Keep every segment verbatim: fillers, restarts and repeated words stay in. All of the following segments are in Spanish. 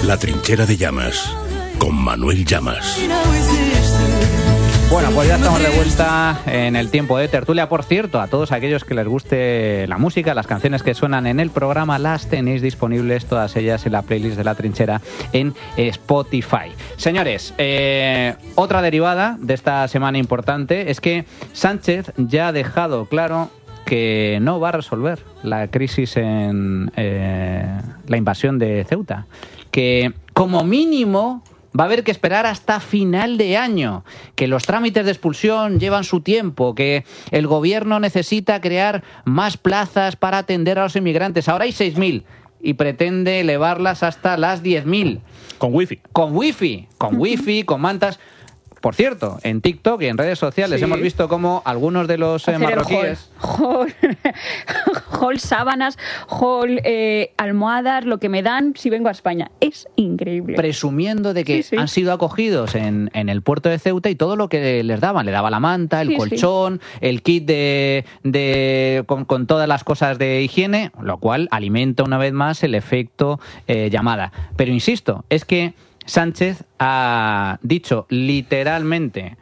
La Trinchera de Llamas, con Manuel Llamas. Bueno, pues ya estamos de vuelta en el tiempo de tertulia. Por cierto, a todos aquellos que les guste la música, las canciones que suenan en el programa, las tenéis disponibles todas ellas en la playlist de La Trinchera en Spotify. Señores, eh, otra derivada de esta semana importante es que Sánchez ya ha dejado claro que no va a resolver la crisis en eh, la invasión de Ceuta, que como mínimo va a haber que esperar hasta final de año, que los trámites de expulsión llevan su tiempo, que el gobierno necesita crear más plazas para atender a los inmigrantes. Ahora hay seis mil y pretende elevarlas hasta las diez mil. Con wifi. Con wifi, con wifi, con mantas. Por cierto, en TikTok y en redes sociales sí. hemos visto cómo algunos de los eh, marroquíes... Hall, hall sábanas, hall eh, almohadas, lo que me dan si vengo a España. Es increíble. Presumiendo de que sí, sí. han sido acogidos en, en el puerto de Ceuta y todo lo que les daban. Le daba la manta, el sí, colchón, sí. el kit de, de con, con todas las cosas de higiene, lo cual alimenta una vez más el efecto eh, llamada. Pero insisto, es que Sánchez ha dicho literalmente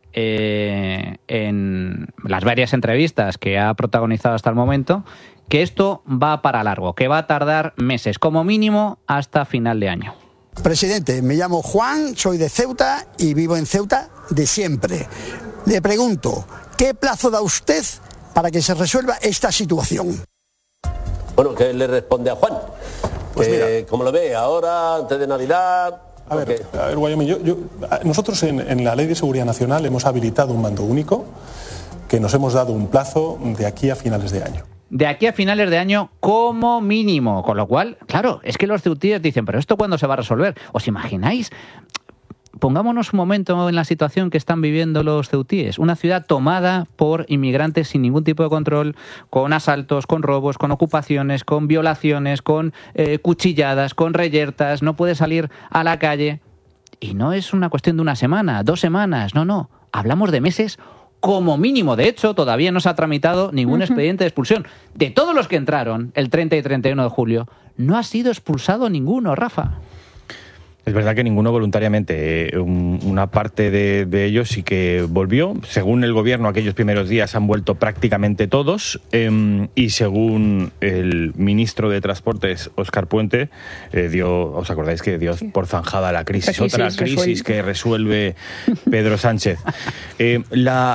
eh, en las varias entrevistas que ha protagonizado hasta el momento que esto va para largo, que va a tardar meses, como mínimo hasta final de año. Presidente, me llamo Juan, soy de Ceuta y vivo en Ceuta de siempre. Le pregunto, ¿qué plazo da usted para que se resuelva esta situación? Bueno, ¿qué le responde a Juan? Pues que, mira, ¿cómo lo ve? ¿Ahora, antes de Navidad? A ver, a ver, Wyoming, yo, yo, nosotros en, en la Ley de Seguridad Nacional hemos habilitado un mando único que nos hemos dado un plazo de aquí a finales de año. De aquí a finales de año como mínimo. Con lo cual, claro, es que los ceutíes dicen, ¿pero esto cuándo se va a resolver? ¿Os imagináis? Pongámonos un momento en la situación que están viviendo los ceutíes. Una ciudad tomada por inmigrantes sin ningún tipo de control, con asaltos, con robos, con ocupaciones, con violaciones, con eh, cuchilladas, con reyertas. No puede salir a la calle. Y no es una cuestión de una semana, dos semanas, no, no. Hablamos de meses como mínimo. De hecho, todavía no se ha tramitado ningún uh-huh. expediente de expulsión. De todos los que entraron el treinta y treinta y uno de julio, no ha sido expulsado ninguno, Rafa. Es verdad que ninguno voluntariamente. Una parte de, de ellos sí que volvió. Según el gobierno, aquellos primeros días han vuelto prácticamente todos. Eh, y según el ministro de Transportes, Óscar Puente, eh, dio, ¿os acordáis que dio por zanjada la crisis? crisis Otra crisis resuelve. que resuelve Pedro Sánchez. Eh, la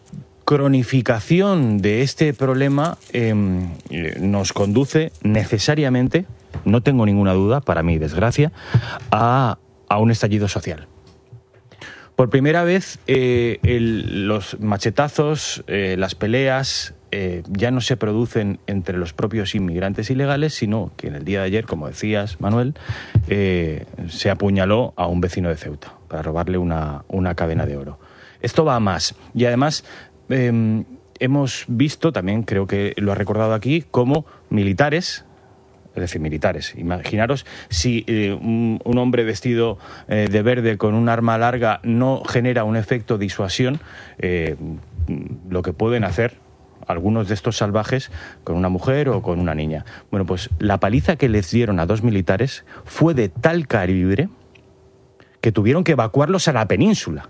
cronificación de este problema eh, nos conduce necesariamente, no tengo ninguna duda, para mi desgracia, a, a un estallido social. Por primera vez, eh, el, los machetazos, eh, las peleas, eh, ya no se producen entre los propios inmigrantes ilegales, sino que en el día de ayer, como decías, Manuel, eh, se apuñaló a un vecino de Ceuta para robarle una, una cadena de oro. Esto va a más. Y además, eh, hemos visto, también creo que lo ha recordado aquí, cómo militares... Es decir, militares. Imaginaros si eh, un, un hombre vestido eh, de verde con un arma larga no genera un efecto disuasión, eh, lo que pueden hacer algunos de estos salvajes con una mujer o con una niña. Bueno, pues la paliza que les dieron a dos militares fue de tal calibre que tuvieron que evacuarlos a la península.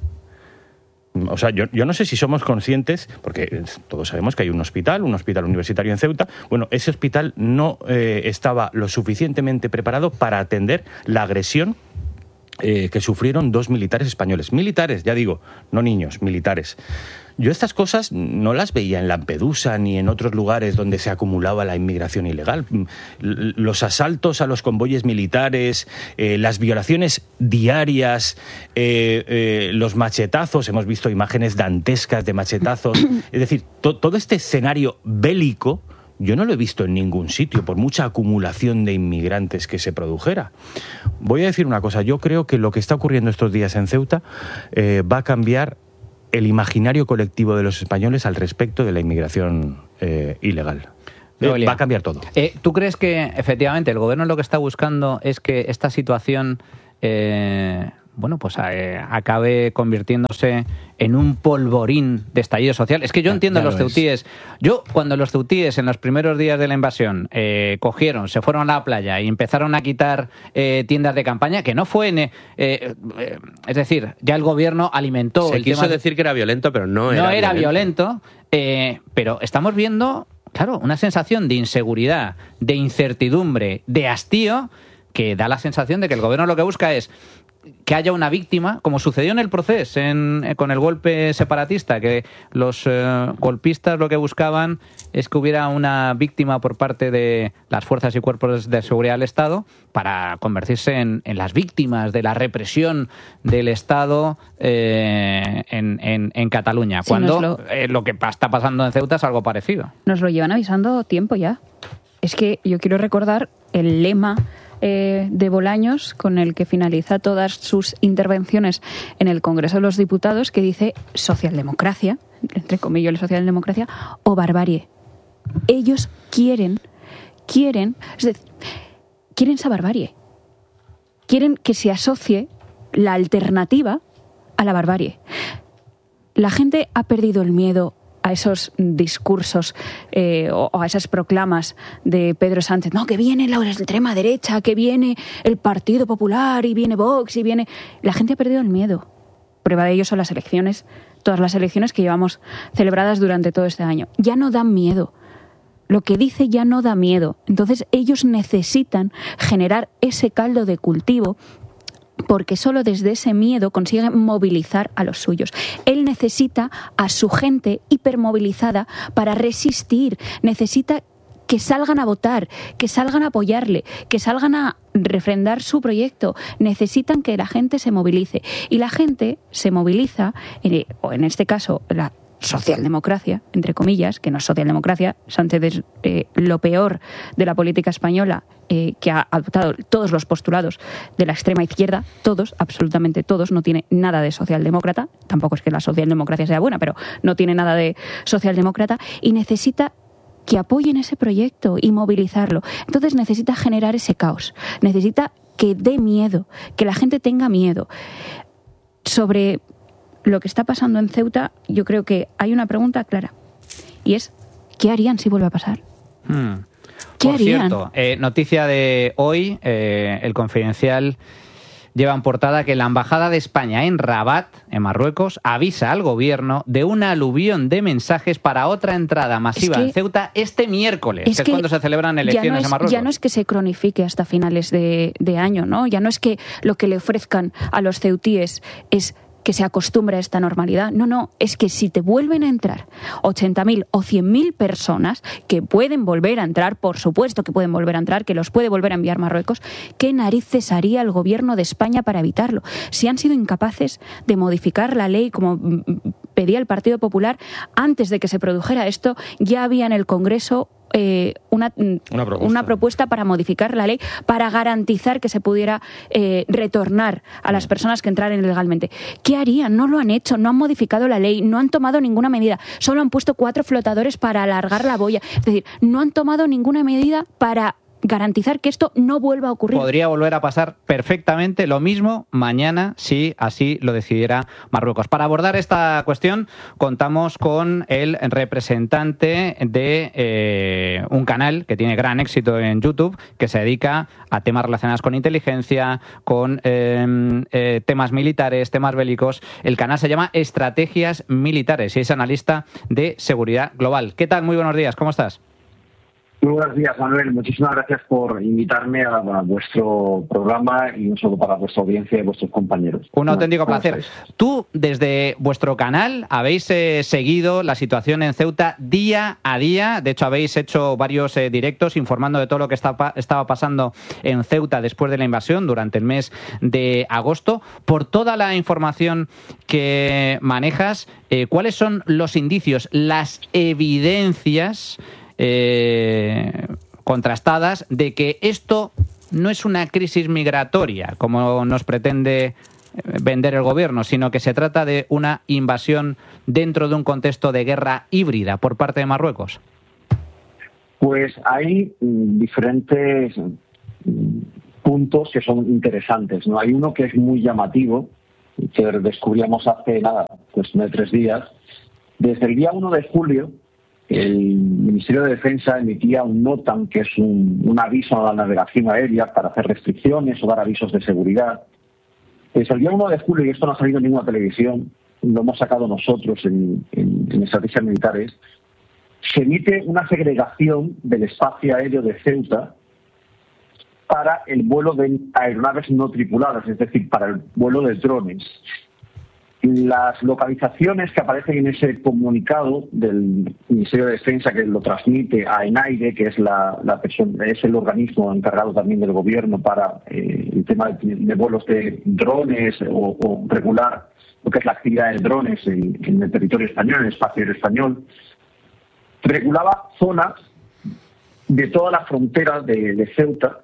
O sea, yo, yo no sé si somos conscientes, porque todos sabemos que hay un hospital, un hospital universitario en Ceuta. Bueno, ese hospital no eh, estaba lo suficientemente preparado para atender la agresión eh, que sufrieron dos militares españoles. Militares, ya digo, no niños, militares. Yo estas cosas no las veía en Lampedusa ni en otros lugares donde se acumulaba la inmigración ilegal. Los asaltos a los convoyes militares, eh, las violaciones diarias, eh, eh, los machetazos, hemos visto imágenes dantescas de machetazos. Es decir, to- todo este escenario bélico yo no lo he visto en ningún sitio, por mucha acumulación de inmigrantes que se produjera. Voy a decir una cosa, yo creo que lo que está ocurriendo estos días en Ceuta eh, va a cambiar el imaginario colectivo de los españoles al respecto de la inmigración eh, ilegal. Eh, va a cambiar todo. Eh, ¿Tú crees que efectivamente el gobierno lo que está buscando es que esta situación eh, bueno, pues eh, acabe convirtiéndose en un polvorín de estallido social. Es que yo entiendo ya los lo es. ceutíes. Yo, cuando los ceutíes en los primeros días de la invasión eh, cogieron, se fueron a la playa y empezaron a quitar eh, tiendas de campaña, que no fue... En, eh, eh, es decir, ya el gobierno alimentó... Se el quiso tema decir que era violento, pero no era no era violento. violento, eh, pero estamos viendo, claro, una sensación de inseguridad, de incertidumbre, de hastío, que da la sensación de que el gobierno lo que busca es que haya una víctima, como sucedió en el proceso en, eh, con el golpe separatista, que los eh, golpistas lo que buscaban es que hubiera una víctima por parte de las fuerzas y cuerpos de seguridad del Estado para convertirse en, en las víctimas de la represión del Estado eh, en, en, en Cataluña, Sí, cuando nos lo- eh, lo que pa- está pasando en Ceuta es algo parecido. Nos lo llevan avisando tiempo ya. Es que yo quiero recordar el lema eh, de Bolaños con el que finaliza todas sus intervenciones en el Congreso de los Diputados, que dice socialdemocracia, entre comillas socialdemocracia, o barbarie. Ellos quieren, quieren, es decir, quieren esa barbarie. Quieren que se asocie la alternativa a la barbarie. La gente ha perdido el miedo a esos discursos eh, o, o a esas proclamas de Pedro Sánchez. No, que viene la extrema derecha, que viene el Partido Popular y viene Vox y viene... La gente ha perdido el miedo. Prueba de ello son las elecciones, todas las elecciones que llevamos celebradas durante todo este año. Ya no dan miedo. Lo que dice ya no da miedo. Entonces ellos necesitan generar ese caldo de cultivo, porque solo desde ese miedo consiguen movilizar a los suyos. Él necesita a su gente hipermovilizada para resistir. Necesita que salgan a votar, que salgan a apoyarle, que salgan a refrendar su proyecto. Necesitan que la gente se movilice. Y la gente se moviliza, eh, o en este caso la socialdemocracia, entre comillas, que no es socialdemocracia. Sánchez es eh, lo peor de la política española, eh, que ha adoptado todos los postulados de la extrema izquierda, todos, absolutamente todos, no tiene nada de socialdemócrata, tampoco es que la socialdemocracia sea buena, pero no tiene nada de socialdemócrata, y necesita que apoyen ese proyecto y movilizarlo. Entonces necesita generar ese caos, necesita que dé miedo, que la gente tenga miedo. Sobre lo que está pasando en Ceuta, yo creo que hay una pregunta clara, y es, ¿qué harían si vuelve a pasar? Hmm. ¿Qué Por harían? cierto, eh, noticia de hoy, eh, el Confidencial lleva en portada que la Embajada de España en Rabat, en Marruecos, avisa al gobierno de una aluvión de mensajes para otra entrada masiva Es que- en Ceuta este miércoles, que es que cuando se celebran ya no elecciones es- en Marruecos. Ya no es que se cronifique hasta finales de, de año, ¿no? Ya no es que lo que le ofrezcan a los ceutíes es que se acostumbre a esta normalidad. No, no, es que si te vuelven a entrar ochenta mil o cien mil personas, que pueden volver a entrar, por supuesto que pueden volver a entrar, que los puede volver a enviar Marruecos, ¿qué narices haría el gobierno de España para evitarlo? Si han sido incapaces de modificar la ley como mm, pedía el Partido Popular, antes de que se produjera esto, ya había en el Congreso eh, una, Una propuesta. una propuesta para modificar la ley, para garantizar que se pudiera eh, retornar a las personas que entraran ilegalmente. ¿Qué harían? No lo han hecho, no han modificado la ley, no han tomado ninguna medida, solo han puesto cuatro flotadores para alargar la boya. Es decir, no han tomado ninguna medida para garantizar que esto no vuelva a ocurrir. Podría volver a pasar perfectamente lo mismo mañana si así lo decidiera Marruecos. Para abordar esta cuestión contamos con el representante de eh, un canal que tiene gran éxito en YouTube, que se dedica a temas relacionados con inteligencia, con eh, eh, temas militares, temas bélicos. El canal se llama Estrategias Militares y es analista de seguridad global. ¿Qué tal? Muy buenos días, ¿cómo estás? Muy buenos días, Manuel. Muchísimas gracias por invitarme a, a vuestro programa y no solo para vuestra audiencia y vuestros compañeros. Un auténtico ¿Cómo placer. estáis? Tú, desde vuestro canal, habéis eh, seguido la situación en Ceuta día a día. De hecho, habéis hecho varios eh, directos informando de todo lo que está, estaba pasando en Ceuta después de la invasión durante el mes de agosto. Por toda la información que manejas, eh, ¿cuáles son los indicios, las evidencias Eh, contrastadas de que esto no es una crisis migratoria, como nos pretende vender el gobierno, sino que se trata de una invasión dentro de un contexto de guerra híbrida por parte de Marruecos? Pues hay mm, diferentes mm, puntos que son interesantes, ¿no? Hay uno que es muy llamativo, que descubríamos hace nada, cuestión de tres días. Desde el día uno de julio, el Ministerio de Defensa emitía un NOTAM, que es un, un aviso a la navegación aérea para hacer restricciones o dar avisos de seguridad. Desde el día uno de julio, y esto no ha salido en ninguna televisión, lo hemos sacado nosotros en, en, en estrategias militares, se emite una segregación del espacio aéreo de Ceuta para el vuelo de aeronaves no tripuladas, es decir, para el vuelo de drones. Las localizaciones que aparecen en ese comunicado del Ministerio de Defensa, que lo transmite a ENAIRE, que es la, la persona, es el organismo encargado también del gobierno para eh, el tema de, de vuelos de drones o, o regular lo que es la actividad de drones en, en el territorio español, en el espacio aéreo español, regulaba zonas de toda la frontera de, de Ceuta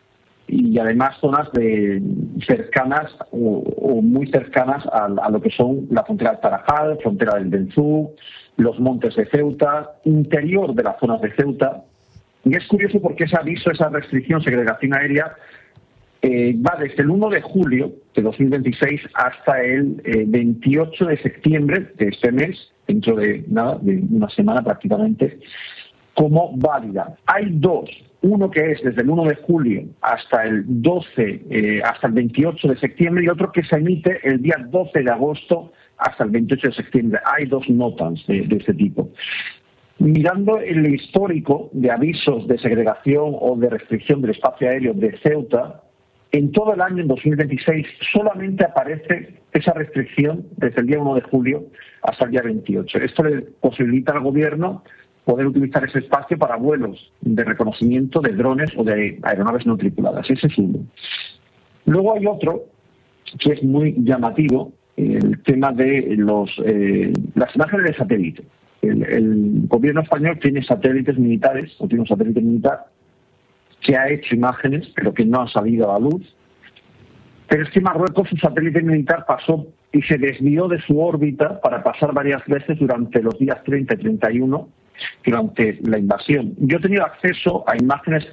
y además zonas de cercanas o, o muy cercanas a, a lo que son la frontera del Tarajal, frontera del Benzú, los montes de Ceuta, interior de las zonas de Ceuta. Y es curioso porque ese aviso, esa restricción, segregación aérea, eh, va desde el uno de julio de dos mil veintiséis hasta el eh, veintiocho de septiembre de este mes, dentro de nada, de una semana prácticamente, como válida. Hay dos. Uno que es desde el uno de julio hasta el doce, eh, hasta el veintiocho de septiembre, y otro que se emite el día doce de agosto hasta el veintiocho de septiembre. Hay dos NOTAMs de, de este tipo. Mirando el histórico de avisos de segregación o de restricción del espacio aéreo de Ceuta, en todo el año, en dos mil veintiséis, solamente aparece esa restricción desde el día uno de julio hasta el día veintiocho. Esto le posibilita al gobierno poder utilizar ese espacio para vuelos de reconocimiento de drones o de aeronaves no tripuladas. Ese es uno. Luego hay otro que es muy llamativo, el tema de los, eh, las imágenes de satélite. El, el gobierno español tiene satélites militares, o tiene un satélite militar, que ha hecho imágenes, pero que no han salido a la luz. Pero es que Marruecos, su satélite militar, pasó y se desvió de su órbita para pasar varias veces durante los días treinta y treinta y uno, durante la invasión. Yo he tenido acceso a imágenes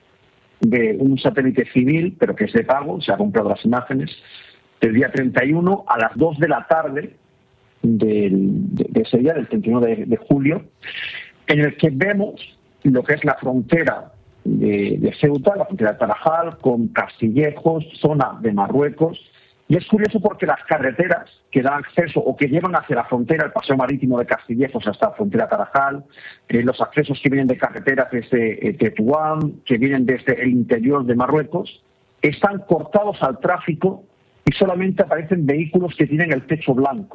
de un satélite civil, pero que es de pago, se ha comprado las imágenes, del día treinta y uno a las dos de la tarde del, de, de ese día, del treinta y uno de, de julio, en el que vemos lo que es la frontera de, de Ceuta, la frontera de Tarajal, con Castillejos, zona de Marruecos. Y es curioso porque las carreteras que dan acceso o que llevan hacia la frontera, el paseo marítimo de Castillejos hasta la frontera Tarajal, eh, los accesos que vienen de carreteras desde eh, Tetuán, que vienen desde el interior de Marruecos, están cortados al tráfico y solamente aparecen vehículos que tienen el techo blanco.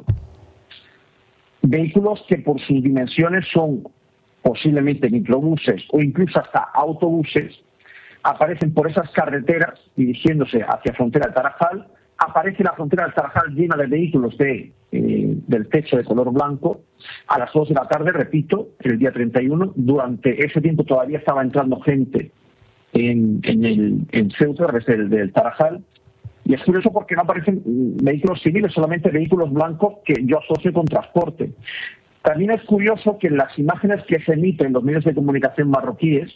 Vehículos que por sus dimensiones son posiblemente microbuses o incluso hasta autobuses, aparecen por esas carreteras dirigiéndose hacia la frontera de Tarajal. Aparece la frontera del Tarajal llena de vehículos de, eh, del techo de color blanco a las dos de la tarde, repito, el día treinta y uno. Durante ese tiempo todavía estaba entrando gente en, en, el, en Ceuta, a través del, del Tarajal. Y es curioso porque no aparecen vehículos civiles, solamente vehículos blancos que yo asocio con transporte. También es curioso que en las imágenes que se emiten en los medios de comunicación marroquíes,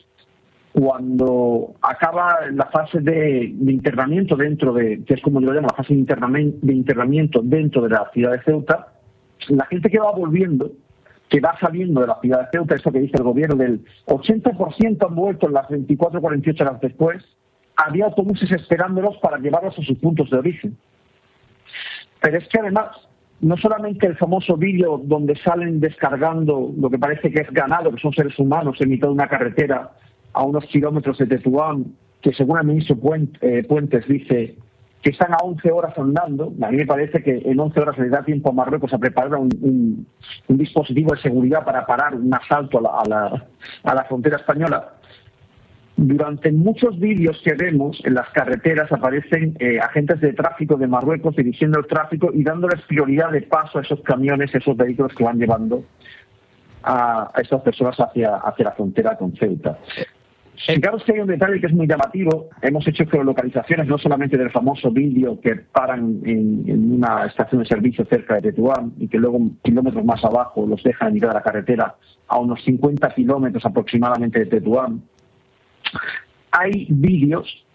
cuando acaba la fase de, de internamiento dentro de, que es como yo lo llamo, la fase de internamiento, de internamiento dentro de la ciudad de Ceuta, la gente que va volviendo, que va saliendo de la ciudad de Ceuta, esto que dice el gobierno, del ochenta por ciento han vuelto en las veinticuatro cuarenta y ocho horas después, había autobuses esperándolos para llevarlos a sus puntos de origen. Pero es que además, no solamente el famoso vídeo donde salen descargando lo que parece que es ganado, que son seres humanos en mitad de una carretera, a unos kilómetros de Tetuán, que según el ministro Puentes dice que están a once horas andando. A mí me parece que en once horas le da tiempo a Marruecos a preparar un, un, un dispositivo de seguridad para parar un asalto a la, a la, a la frontera española. Durante muchos vídeos que vemos en las carreteras aparecen eh, agentes de tráfico de Marruecos dirigiendo el tráfico y dándoles prioridad de paso a esos camiones, esos vehículos que van llevando a, a estas personas hacia, hacia la frontera con Ceuta. Fijaros que hay un detalle que es muy llamativo. Hemos hecho geolocalizaciones no solamente del famoso vídeo que paran en, en una estación de servicio cerca de Tetuán y que luego kilómetros más abajo los dejan en mitad de la carretera a unos cincuenta kilómetros aproximadamente de Tetuán. Hay vídeos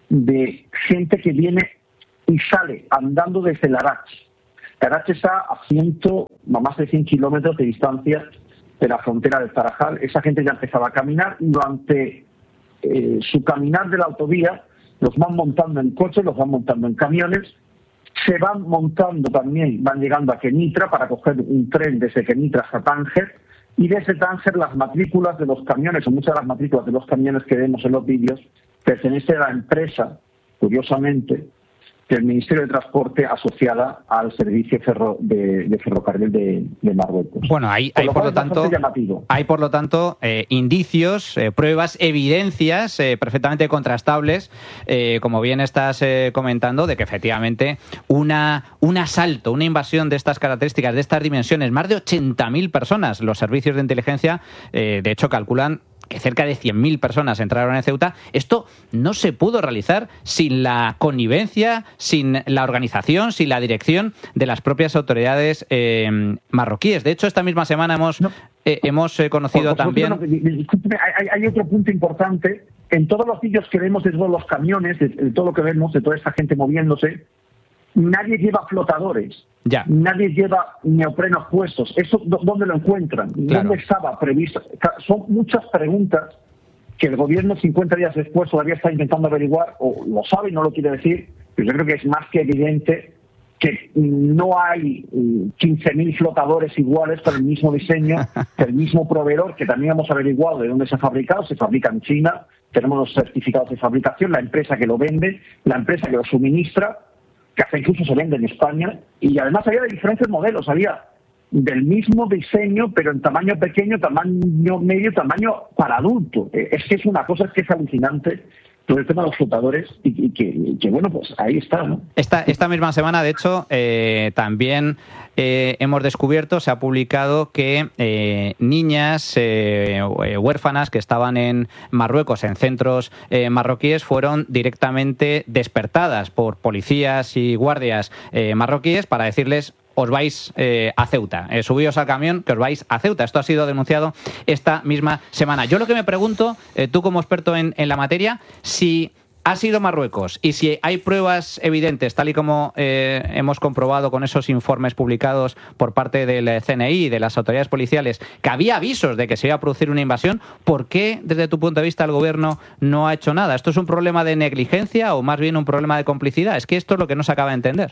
de gente que viene y sale andando desde Larach. Larach está a ciento, a más de cien kilómetros de distancia de la frontera de Tarajal. Esa gente ya empezaba a caminar y durante eh, su caminar de la autovía los van montando en coches, los van montando en camiones, se van montando también, van llegando a Kenitra para coger un tren desde Kenitra hasta Tánger, y desde Tánger las matrículas de los camiones, o muchas de las matrículas de los camiones que vemos en los vídeos, pertenecen a la empresa, curiosamente, del Ministerio de Transporte asociada al servicio ferro de, de ferrocarril de, de Marruecos. Bueno, hay, hay, por, lo tanto, hay por lo tanto eh, indicios, eh, pruebas, evidencias eh, perfectamente contrastables, eh, como bien estás eh, comentando, de que efectivamente una, un asalto, una invasión de estas características, de estas dimensiones, más de ochenta mil personas, los servicios de inteligencia, eh, de hecho, calculan que cerca de cien mil personas entraron en Ceuta. Esto no se pudo realizar sin la connivencia, sin la organización, sin la dirección de las propias autoridades eh, marroquíes. De hecho, esta misma semana hemos, no. eh, hemos eh, conocido por, por también... No, discúlpeme, hay, hay otro punto importante. En todos los vídeos que vemos de todos los camiones, de, de todo lo que vemos, de toda esta gente moviéndose, nadie lleva flotadores. Ya. Nadie lleva neoprenos puestos. ¿Eso dónde lo encuentran? Claro. ¿Dónde estaba previsto? Son muchas preguntas que el gobierno cincuenta días después todavía está intentando averiguar, o lo sabe y no lo quiere decir, pero yo creo que es más que evidente que no hay quince mil flotadores iguales con el mismo diseño, el mismo proveedor, que también hemos averiguado de dónde se ha fabricado. Se fabrica en China, tenemos los certificados de fabricación, la empresa que lo vende, la empresa que lo suministra, que hasta incluso se vende en España, y además había de diferentes modelos, había del mismo diseño, pero en tamaño pequeño, tamaño medio, tamaño para adulto. Es que es una cosa es que es alucinante todo el tema de los flotadores, y, y, que, y que, bueno, pues ahí está, ¿no? Esta, esta misma semana, de hecho, eh, también eh, hemos descubierto, se ha publicado que eh, niñas eh, huérfanas que estaban en Marruecos, en centros eh, marroquíes, fueron directamente despertadas por policías y guardias eh, marroquíes para decirles: os vais eh, a Ceuta, eh, subíos al camión que os vais a Ceuta. Esto ha sido denunciado esta misma semana. Yo lo que me pregunto, eh, tú como experto en, en la materia, si ha sido Marruecos y si hay pruebas evidentes, tal y como eh, hemos comprobado con esos informes publicados por parte del C N I y de las autoridades policiales, que había avisos de que se iba a producir una invasión, ¿por qué, desde tu punto de vista, el gobierno no ha hecho nada? ¿Esto es un problema de negligencia o más bien un problema de complicidad? Es que esto es lo que no se acaba de entender.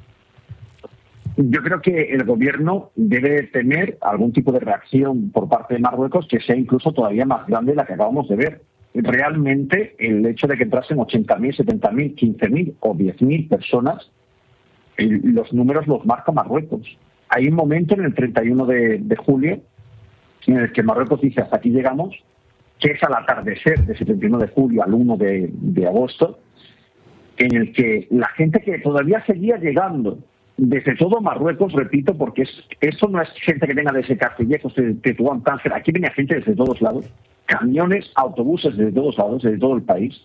Yo creo que el gobierno debe tener algún tipo de reacción por parte de Marruecos que sea incluso todavía más grande de la que acabamos de ver. Realmente, el hecho de que entrasen ochenta mil, setenta mil, quince mil o diez mil personas, los números los marca Marruecos. Hay un momento en el treinta y uno de, de julio en el que Marruecos dice: hasta aquí llegamos, que es al atardecer de ese treinta y uno de julio al uno de, de agosto, en el que la gente que todavía seguía llegando desde todo Marruecos, repito, porque es, eso no es gente que venga desde Castillejos, de Tetuán, Tánger, aquí venía gente desde todos lados, camiones, autobuses desde todos lados, desde todo el país.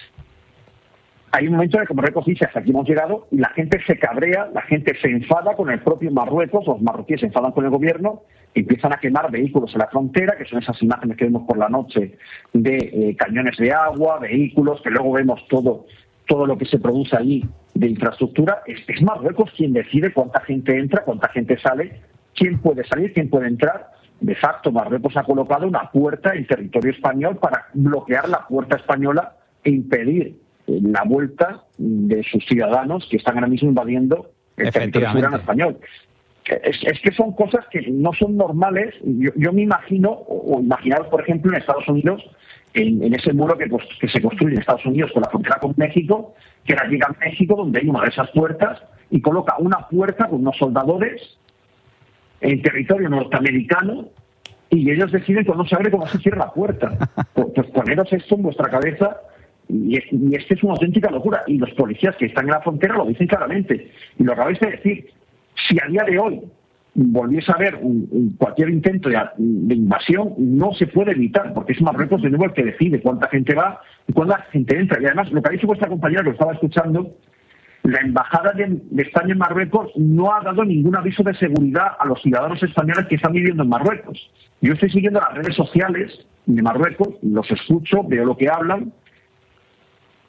Hay un momento en el que Marruecos dice: hasta aquí hemos llegado, y la gente se cabrea, la gente se enfada con el propio Marruecos, los marroquíes se enfadan con el gobierno, empiezan a quemar vehículos en la frontera, que son esas imágenes que vemos por la noche de eh, cañones de agua, vehículos, que luego vemos todo, todo lo que se produce allí de infraestructura. Es, es Marruecos quien decide cuánta gente entra, cuánta gente sale, quién puede salir, quién puede entrar. De facto, Marruecos ha colocado una puerta en territorio español para bloquear la puerta española e impedir la vuelta de sus ciudadanos que están ahora mismo invadiendo el territorio soberano español. Es, es que son cosas que no son normales. Yo, yo me imagino, o imaginaros, por ejemplo, en Estados Unidos, en, en ese muro que, que se construye en Estados Unidos con la frontera con México, que ahora llega a México, donde hay una de esas puertas, y coloca una puerta con unos soldadores en territorio norteamericano, y ellos deciden cuando se abre cómo se cierra la puerta. Pues, pues poneros esto en vuestra cabeza, y es, y es que es una auténtica locura. Y los policías que están en la frontera lo dicen claramente. Y lo acabáis de decir: si a día de hoy volviese a haber un, un, cualquier intento de, de invasión, no se puede evitar, porque es Marruecos de nuevo el que decide cuánta gente va y cuánta gente entra. Y además, lo que ha dicho vuestra compañera, que lo estaba escuchando, la embajada de, de España en Marruecos no ha dado ningún aviso de seguridad a los ciudadanos españoles que están viviendo en Marruecos. Yo estoy siguiendo las redes sociales de Marruecos, los escucho, veo lo que hablan,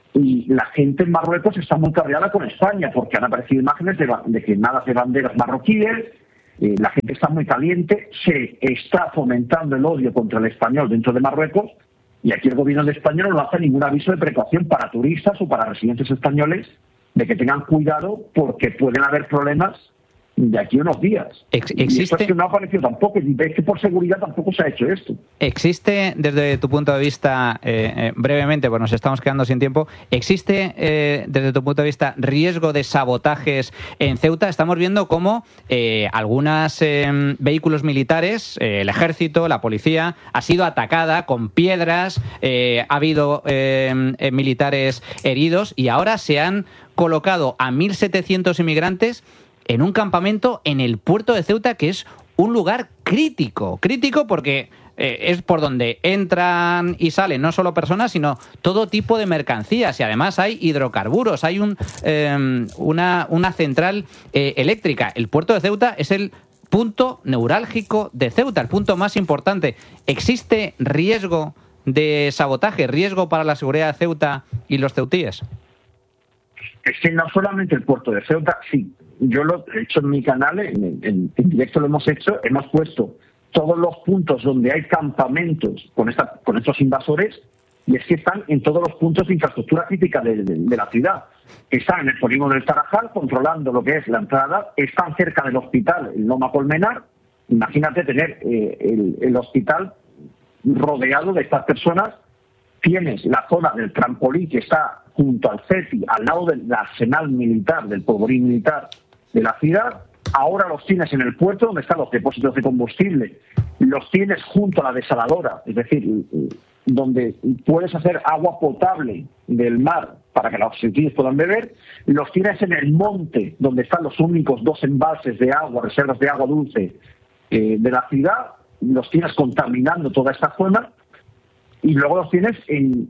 Y la gente en Marruecos está muy cabreada con España porque han aparecido imágenes de, de quemadas de banderas marroquíes. Eh, la gente está muy caliente, se está fomentando el odio contra el español dentro de Marruecos, y aquí el gobierno de España no hace ningún aviso de precaución para turistas o para residentes españoles de que tengan cuidado porque pueden haber problemas de aquí a unos días. Ex- y existe... esto es que no ha aparecido tampoco, y ves que por seguridad tampoco se ha hecho esto. ¿Existe, desde tu punto de vista, eh, eh, brevemente, pues nos estamos quedando sin tiempo, ¿existe, eh, desde tu punto de vista, riesgo de sabotajes en Ceuta? Estamos viendo cómo eh, algunos eh, vehículos militares, eh, el ejército, la policía, ha sido atacada con piedras, eh, ha habido eh, eh, militares heridos, y ahora se han colocado a mil setecientos inmigrantes en un campamento en el puerto de Ceuta, que es un lugar crítico. Crítico porque eh, es por donde entran y salen no solo personas, sino todo tipo de mercancías. Y además hay hidrocarburos, hay un, eh, una, una central eh, eléctrica. El puerto de Ceuta es el punto neurálgico de Ceuta, el punto más importante. ¿Existe riesgo de sabotaje, riesgo para la seguridad de Ceuta y los ceutíes? Es que no solamente el puerto de Ceuta, sí. Yo lo he hecho en mi canal, en, en, en directo lo hemos hecho, hemos puesto todos los puntos donde hay campamentos con, esta, con estos invasores, y es que están en todos los puntos de infraestructura crítica de, de, de la ciudad. Están en el polígono del Tarajal, controlando lo que es la entrada, están cerca del hospital, el Loma Colmenar. Imagínate tener eh, el, el hospital rodeado de estas personas. Tienes la zona del trampolín que está junto al CETI, al lado del arsenal militar, del polvorín militar de la ciudad. Ahora los tienes en el puerto, donde están los depósitos de combustible. Los tienes junto a la desaladora, es decir, donde puedes hacer agua potable del mar para que los ceutíes puedan beber. Los tienes en el monte, donde están los únicos dos embalses de agua, reservas de agua dulce eh, de la ciudad. Los tienes contaminando toda esta zona. Y luego los tienes en,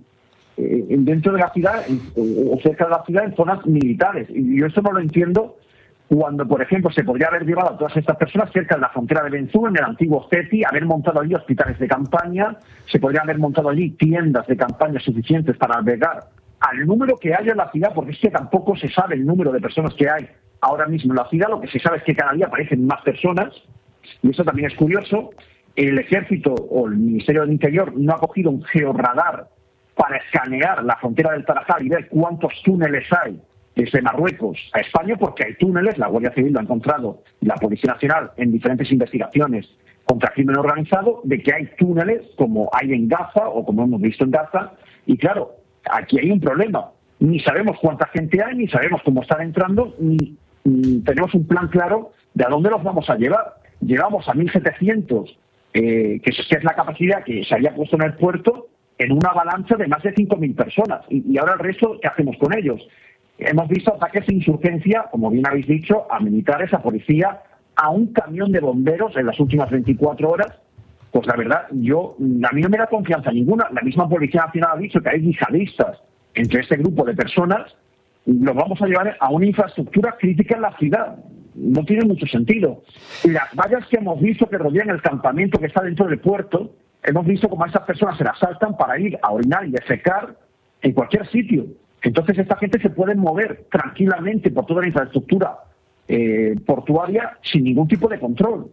en dentro de la ciudad en, o cerca de la ciudad en zonas militares. Y yo eso no lo entiendo cuando, por ejemplo, se podría haber llevado a todas estas personas cerca de la frontera de Benzú, en el antiguo CETI, haber montado allí hospitales de campaña, se podría haber montado allí tiendas de campaña suficientes para albergar al número que haya en la ciudad, porque es que tampoco se sabe el número de personas que hay ahora mismo en la ciudad. Lo que se sabe es que cada día aparecen más personas, y eso también es curioso. El Ejército o el Ministerio del Interior no ha cogido un georradar para escanear la frontera del Tarajal y ver cuántos túneles hay desde Marruecos a España, porque hay túneles, la Guardia Civil lo ha encontrado, y la Policía Nacional en diferentes investigaciones contra crimen organizado, de que hay túneles como hay en Gaza o como hemos visto en Gaza. Y claro, aquí hay un problema. Ni sabemos cuánta gente hay, ni sabemos cómo están entrando, ni, ni tenemos un plan claro de a dónde los vamos a llevar. Llevamos a mil setecientos, eh, que, es, que es la capacidad que se había puesto en el puerto, en una avalancha de más de cinco mil personas. Y, y ahora el resto, ¿qué hacemos con ellos? Hemos visto ataques de insurgencia, como bien habéis dicho, a militares, a policía, a un camión de bomberos en las últimas veinticuatro horas. Pues la verdad, yo a mí no me da confianza ninguna. La misma Policía Nacional ha dicho que hay yihadistas entre este grupo de personas. Los vamos a llevar a una infraestructura crítica en la ciudad. No tiene mucho sentido. Las vallas que hemos visto que rodean el campamento que está dentro del puerto, hemos visto cómo a esas personas se las saltan para ir a orinar y defecar en cualquier sitio. Entonces esta gente se puede mover tranquilamente por toda la infraestructura eh, portuaria sin ningún tipo de control.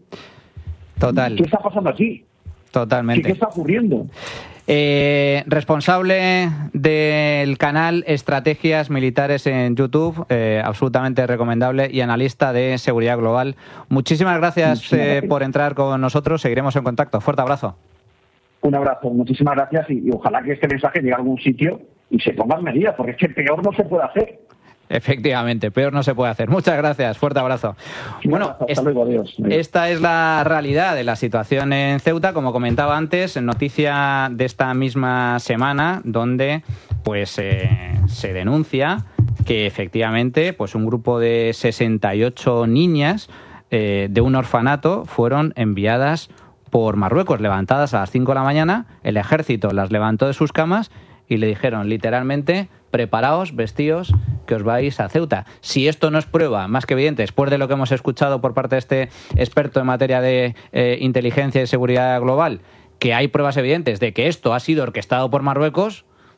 Total. ¿Qué está pasando aquí? Totalmente. ¿Qué, qué está ocurriendo? Eh, responsable del canal Estrategias Militares en YouTube, eh, absolutamente recomendable, y analista de seguridad global. Muchísimas gracias, Muchísimas gracias. Eh, por entrar con nosotros. Seguiremos en contacto. Fuerte abrazo. Un abrazo. Muchísimas gracias y, y ojalá que este mensaje llegue a algún sitio y se pongan medidas, porque es que peor no se puede hacer. Efectivamente, peor no se puede hacer. Muchas gracias, fuerte abrazo. Sí, bueno, hasta luego, adiós. Esta es la realidad de la situación en Ceuta, como comentaba antes, noticia de esta misma semana, donde pues eh, se denuncia que efectivamente pues un grupo de sesenta y ocho niñas eh, de un orfanato fueron enviadas por Marruecos, levantadas a las cinco de la mañana. El ejército las levantó de sus camas y le dijeron literalmente: preparaos, vestíos, que os vais a Ceuta. Si esto no es prueba más que evidente, después de lo que hemos escuchado por parte de este experto en materia de eh, inteligencia y seguridad global, que hay pruebas evidentes de que esto ha sido orquestado por Marruecos,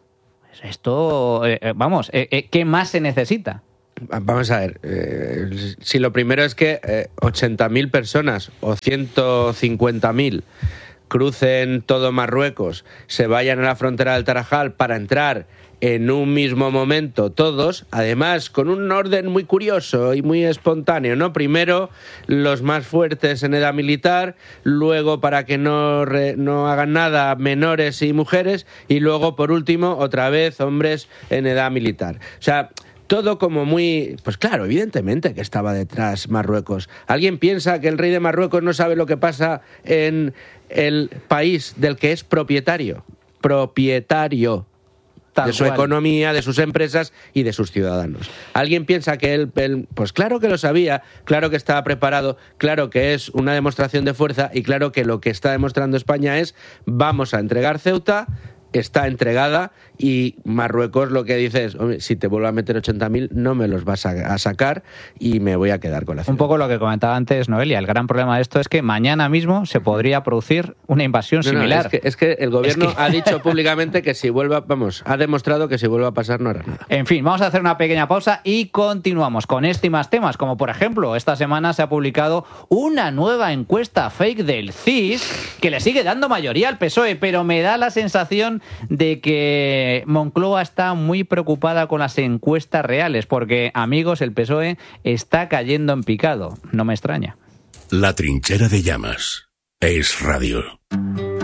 Esto, eh, vamos, eh, eh, ¿qué más se necesita? Vamos a ver, eh, si lo primero es que eh, ochenta mil personas o ciento cincuenta mil crucen todo Marruecos, se vayan a la frontera del Tarajal para entrar en un mismo momento todos, además con un orden muy curioso y muy espontáneo, ¿no? Primero los más fuertes en edad militar, luego para que no, re, no hagan nada menores y mujeres, y luego por último otra vez hombres en edad militar. O sea, todo como muy... Pues claro, evidentemente que estaba detrás Marruecos. ¿Alguien piensa que el rey de Marruecos no sabe lo que pasa en el país del que es propietario? Propietario. Tal de su cual. Economía, de sus empresas y de sus ciudadanos. ¿Alguien piensa que él, él... Pues claro que lo sabía, claro que estaba preparado, claro que es una demostración de fuerza y claro que lo que está demostrando España es vamos a entregar Ceuta, está entregada y Marruecos lo que dice es, hombre, si te vuelvo a meter ochenta mil no me los vas a, a sacar y me voy a quedar con la ciudad. Un poco lo que comentaba antes Noelia, el gran problema de esto es que mañana mismo se podría producir una invasión no, similar. No, es, que, es que el gobierno es que... ha dicho públicamente que si vuelva, vamos, ha demostrado que si vuelve a pasar no hará nada. En fin, vamos a hacer una pequeña pausa y continuamos con este y más temas, como por ejemplo, esta semana se ha publicado una nueva encuesta fake del C I S que le sigue dando mayoría al P S O E, pero me da la sensación de que Moncloa está muy preocupada con las encuestas reales, porque, amigos, el P S O E está cayendo en picado. No me extraña. La Trinchera de Llamas. Es Radio.